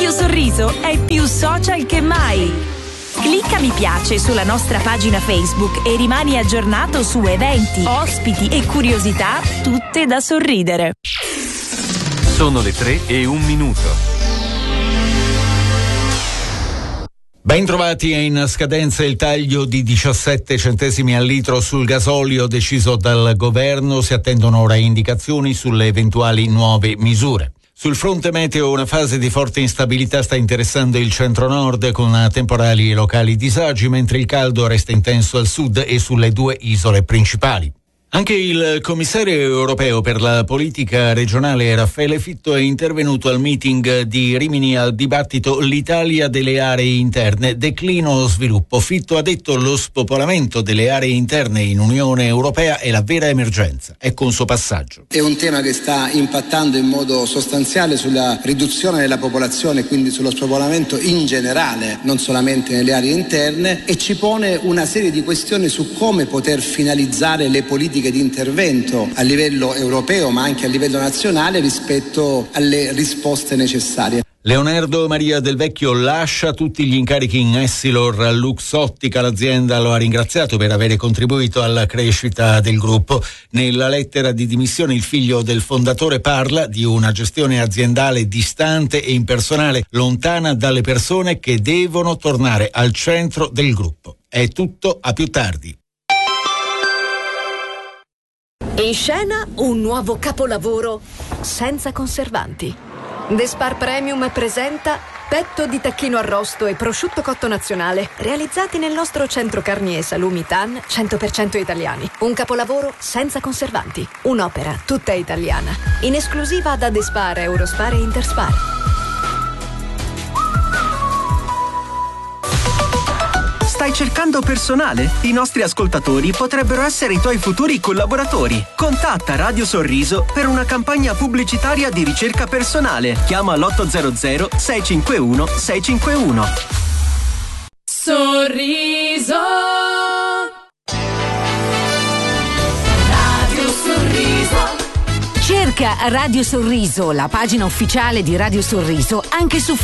Radio Sorriso è più social che mai. Clicca mi piace sulla nostra pagina Facebook e rimani aggiornato su eventi, ospiti e curiosità, tutte da sorridere. Sono le 3:01. Ben trovati, è in scadenza il taglio di 17 centesimi al litro sul gasolio deciso dal governo. Si attendono ora indicazioni sulle eventuali nuove misure. Sul fronte meteo una fase di forte instabilità sta interessando il centro-nord con temporali e locali disagi, mentre il caldo resta intenso al sud e sulle due isole principali. Anche il commissario europeo per la politica regionale Raffaele Fitto è intervenuto al meeting di Rimini al dibattito L'Italia delle aree interne, declino o sviluppo. Fitto ha detto lo spopolamento delle aree interne in Unione Europea è la vera emergenza. Ecco un suo passaggio. È un tema che sta impattando in modo sostanziale sulla riduzione della popolazione e quindi sullo spopolamento in generale, non solamente nelle aree interne, e ci pone una serie di questioni su come poter finalizzare le politiche di intervento a livello europeo ma anche a livello nazionale rispetto alle risposte necessarie. Leonardo Maria Del Vecchio lascia tutti gli incarichi in Essilor. Luxottica, l'azienda, lo ha ringraziato per aver contribuito alla crescita del gruppo. Nella lettera di dimissioni il figlio del fondatore parla di una gestione aziendale distante e impersonale, lontana dalle persone che devono tornare al centro del gruppo. È tutto, a più tardi. In scena un nuovo capolavoro senza conservanti. The Spar Premium presenta petto di tacchino arrosto e prosciutto cotto nazionale, realizzati nel nostro centro carni e salumi TAN 100% italiani. Un capolavoro senza conservanti, un'opera tutta italiana, in esclusiva da The Spar, Eurospar e Interspar. Stai cercando personale? I nostri ascoltatori potrebbero essere i tuoi futuri collaboratori. Contatta Radio Sorriso per una campagna pubblicitaria di ricerca personale. Chiama l'800 651 651. Sorriso. Radio Sorriso. Cerca Radio Sorriso, la pagina ufficiale di Radio Sorriso, anche su